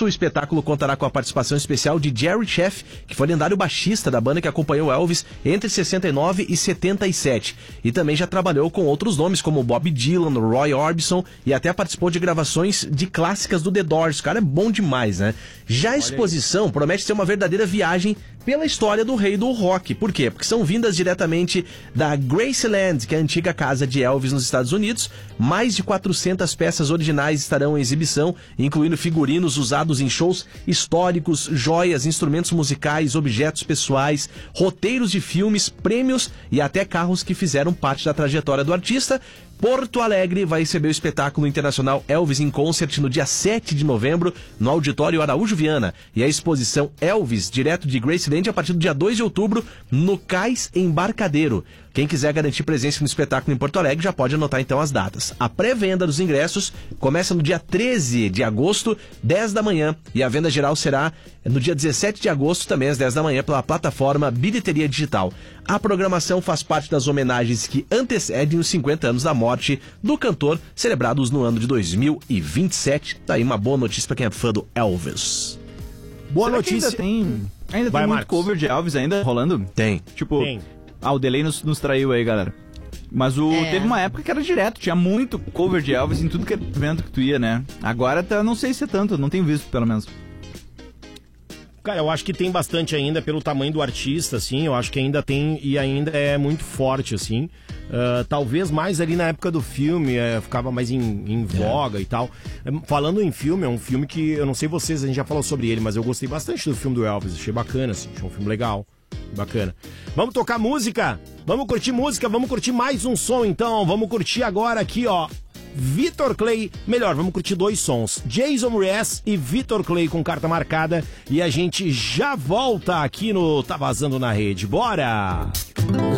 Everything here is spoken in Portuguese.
o espetáculo contará com a participação especial de Jerry Scheff, que foi lendário baixista da banda que acompanhou Elvis entre 69 e 77. E também já trabalhou com outros nomes como Bob Dylan, Roy Orbison e até participou de gravações de clássicas do The Doors. O cara é bom demais, né? Já a exposição promete ser uma verdadeira viagem pela história do rei do rock. Por quê? Porque são vindas diretamente da Graceland, que é a antiga casa de Elvis nos Estados Unidos. Mais de 400 peças originais estarão em exibição, incluindo figurinos usados em shows históricos, joias, instrumentos musicais, objetos pessoais, roteiros de filmes, prêmios e até carros que fizeram parte da trajetória do artista. Porto Alegre vai receber o espetáculo internacional Elvis in Concert no dia 7 de novembro, no Auditório Araújo Viana. E a exposição Elvis, direto de Graceland, a partir do dia 2 de outubro, no Cais Embarcadeiro. Quem quiser garantir presença no espetáculo em Porto Alegre já pode anotar então as datas. A pré-venda dos ingressos começa no dia 13 de agosto, 10 da manhã. E a venda geral será no dia 17 de agosto, também às 10 da manhã, pela plataforma Bilheteria Digital. A programação faz parte das homenagens que antecedem os 50 anos da morte do cantor, celebrados no ano de 2027. Tá aí uma boa notícia para quem é fã do Elvis. Boa notícia. Ainda tem muito cover de Elvis ainda rolando? Tem. Tipo, o delay nos traiu aí, galera. Mas teve uma época que era direto, tinha muito cover de Elvis em tudo que era evento que tu ia, né? Agora não sei se é tanto, não tenho visto pelo menos. Cara, eu acho que tem bastante ainda pelo tamanho do artista, assim, eu acho que ainda tem e ainda é muito forte, assim. Talvez mais ali na época do filme, ficava mais em voga e tal. Falando em filme, é um filme que, eu não sei vocês, a gente já falou sobre ele, mas eu gostei bastante do filme do Elvis, achei bacana, assim, achei um filme legal, bacana. Vamos tocar música? Vamos curtir música, vamos curtir mais um som então, vamos curtir agora aqui, ó. Vitor Clay, melhor, vamos curtir dois sons, Jason Mraz e Vitor Clay com Carta Marcada, e a gente já volta aqui no Tá Vazando na Rede, bora!